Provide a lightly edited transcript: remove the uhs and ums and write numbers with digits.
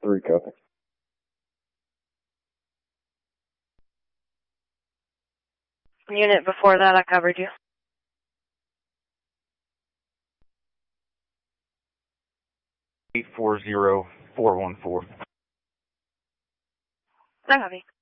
3 copy. Unit before that, I covered you. 840414. I copy.